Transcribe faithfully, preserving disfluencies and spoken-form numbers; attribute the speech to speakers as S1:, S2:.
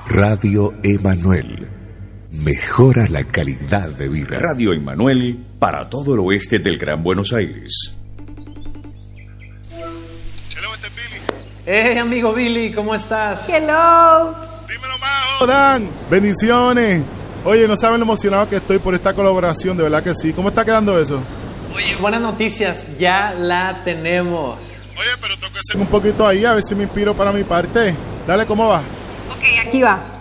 S1: Radio Emanuel. Mejora la calidad de vida.
S2: Radio Emanuel para todo el oeste del Gran Buenos Aires.
S3: Hello, este es Billy.
S4: Hey, amigo Billy, ¿cómo estás?
S5: Hello.
S3: Dímelo, Majo. Dan, bendiciones. Oye, no saben lo emocionado que estoy por esta colaboración, de verdad que sí. ¿Cómo está quedando eso?
S4: Oye, buenas noticias, ya la tenemos.
S3: Oye, pero tengo que hacer un poquito ahí, a ver si me inspiro para mi parte. Dale, ¿cómo va?
S5: Ok, aquí va.